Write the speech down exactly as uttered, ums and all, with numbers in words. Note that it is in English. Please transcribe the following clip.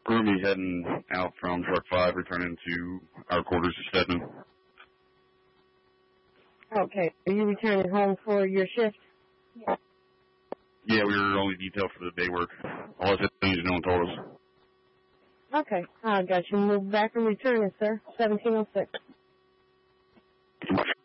We're going to be heading out from Truck five, returning to our quarters at Stedman. Okay. Are you returning home for your shift? Yeah. Yeah, we were only detailed for the day work. All I said things no one told us. Okay. I got you moved back and returning, sir. seventeen oh six.